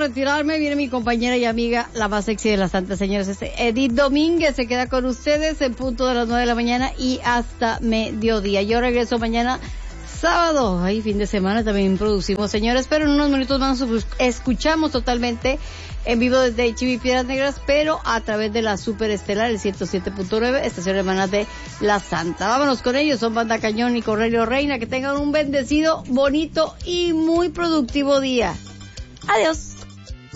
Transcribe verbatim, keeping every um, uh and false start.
retirarme, viene mi compañera y amiga, la más sexy de las santas, señores, es Edith Domínguez. Se queda con ustedes en punto de las nueve de la mañana y hasta mediodía. Yo regreso mañana sábado, ahí fin de semana también producimos, señores, pero en unos minutos más escuchamos totalmente en vivo desde H B Piedras Negras, pero a través de la Super Estelar, el ciento siete punto nueve, estación hermana de La Santa. Vámonos con ellos, son Banda Cañón y Cornelio Reina. Que tengan un bendecido, bonito y muy productivo día. Adiós.